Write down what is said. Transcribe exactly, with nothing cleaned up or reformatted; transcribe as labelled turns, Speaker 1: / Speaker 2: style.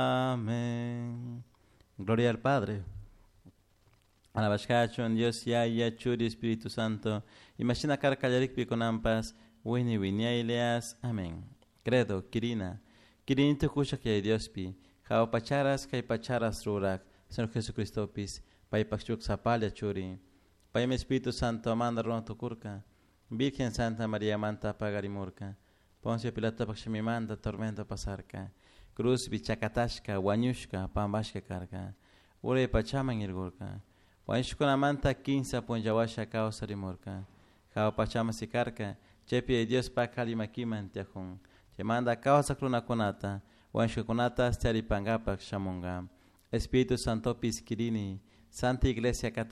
Speaker 1: Amén. Gloria al Padre, a la Vascacho, en Dios ya ya churi Espíritu Santo, imagina carcallarik piconampas, wini winiaileas, amén. Credo, Kirina, Kirinito escucha que hay Dios pi, jao pacharas, kai pacharas rurak, Señor Jesucristo pis, pai pachuk zapalia churi, pai mi Espíritu Santo amanda ron tukurka, Virgen Santa María Manta pagarimurka, Poncio Pilato pakshimi manda tormento pasarka, Cruz bichakatashka, wanyushka, pambashka karka, ure pachaman irgurka, Wanshukuna manta quinza ponjawasha causa rimurka, Jao pachama sikarka, chepi Dios pa kalimakiman tiakun, che manda causa cruna kunata, Wanshukunata stari pangapak shamunga, Espíritu Santo piskirini, Santa Iglesia Católica,